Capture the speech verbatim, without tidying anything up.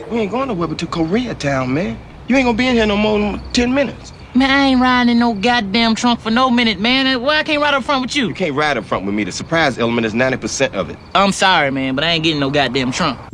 We ain't going nowhere but to Koreatown, man. You ain't gonna be in here no more than ten minutes. Man, I ain't riding in no goddamn trunk for no minute, man. Why I can't ride up front with you? You can't ride up front with me. The surprise element is ninety percent of it. I'm sorry, man, but I ain't getting no goddamn trunk.